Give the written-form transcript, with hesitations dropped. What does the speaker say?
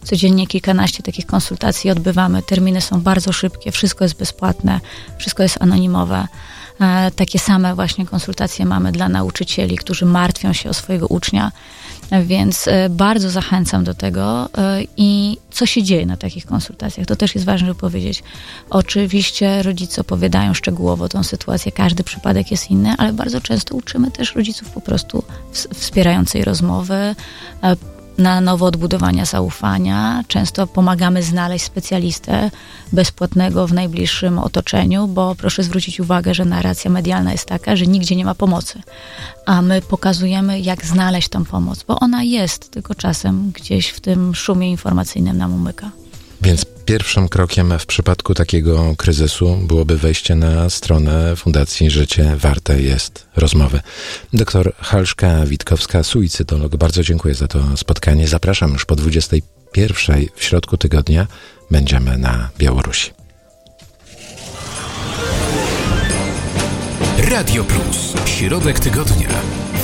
Codziennie kilkanaście takich konsultacji odbywamy. Terminy są bardzo szybkie, wszystko jest bezpłatne, wszystko jest anonimowe. Takie same właśnie konsultacje mamy dla nauczycieli, którzy martwią się o swojego ucznia, więc bardzo zachęcam do tego. I co się dzieje na takich konsultacjach? To też jest ważne, żeby powiedzieć. Oczywiście rodzice opowiadają szczegółowo tą sytuację, każdy przypadek jest inny, ale bardzo często uczymy też rodziców po prostu wspierającej rozmowy, na nowo odbudowania zaufania. Często pomagamy znaleźć specjalistę bezpłatnego w najbliższym otoczeniu, bo proszę zwrócić uwagę, że narracja medialna jest taka, że nigdzie nie ma pomocy. A my pokazujemy, jak znaleźć tą pomoc, bo ona jest, tylko czasem gdzieś w tym szumie informacyjnym nam umyka. Więc pierwszym krokiem w przypadku takiego kryzysu byłoby wejście na stronę Fundacji Życie Warte jest Rozmowy. Doktor Halszka Witkowska, suicydolog. Bardzo dziękuję za to spotkanie. Zapraszam już po 21:00 w środku tygodnia. Będziemy na Białorusi. Radio Plus. Środek tygodnia.